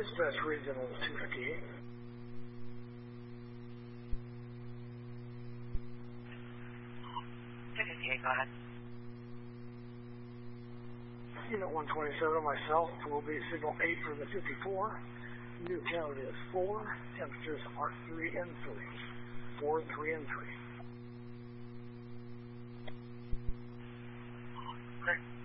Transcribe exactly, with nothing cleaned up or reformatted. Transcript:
Dispatch Regional two fifty-eight. two fifty-eight, go ahead. Unit one twenty-seven, myself, will be signal eight for the fifty-four. New count is four. Temperatures are three and three. four, three, and three. Great.